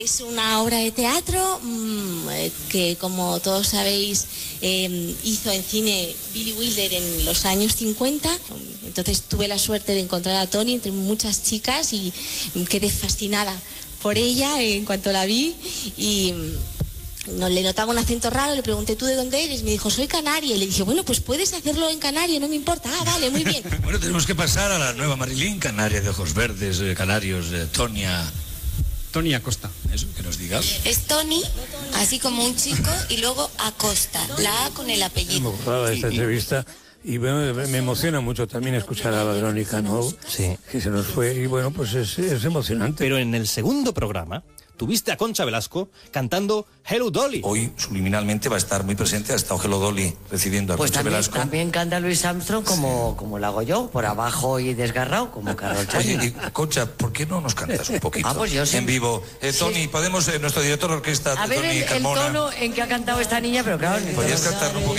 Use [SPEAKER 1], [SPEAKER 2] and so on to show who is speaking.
[SPEAKER 1] Es una obra de teatro que, como todos sabéis, hizo en cine Billy Wilder en los años 50. Entonces tuve la suerte de encontrar a Toni entre muchas chicas y quedé fascinada por ella en cuanto la vi y no le notaba un acento raro. Le pregunté, ¿tú de dónde eres? Me dijo, soy canaria. Y le dije, bueno, pues puedes hacerlo en canario, no me importa. Ah, vale, muy bien.
[SPEAKER 2] Bueno, tenemos que pasar a la nueva Marilyn, canaria de ojos verdes, canarios, Toni Acosta. Eso, que nos digas.
[SPEAKER 3] Es Toni, así como un chico, y luego Acosta, la A con el apellido.
[SPEAKER 4] Me gustaba esta entrevista y me emociona mucho también escuchar a Verónica, ¿no?
[SPEAKER 5] Sí.
[SPEAKER 4] Que se nos fue y bueno, pues es emocionante.
[SPEAKER 5] Pero en el segundo programa tuviste a Concha Velasco cantando Hello Dolly.
[SPEAKER 2] Hoy, subliminalmente, va a estar muy presente. Ha estado Hello Dolly recibiendo a
[SPEAKER 6] Pues
[SPEAKER 2] Concha Velasco.
[SPEAKER 6] También canta Louis Armstrong como lo hago yo, por abajo y desgarrado, como Carol Channing.
[SPEAKER 2] Oye, y, Concha, ¿por qué no nos cantas un poquito?
[SPEAKER 6] Pues yo sí.
[SPEAKER 2] En vivo. Toni,
[SPEAKER 6] Sí.
[SPEAKER 2] podemos, nuestro director de orquesta,
[SPEAKER 6] A ver
[SPEAKER 2] Toni
[SPEAKER 6] el
[SPEAKER 2] Carmona.
[SPEAKER 6] tono en que ha cantado esta niña, pero claro...
[SPEAKER 2] ¿Podrías cantar un poquito?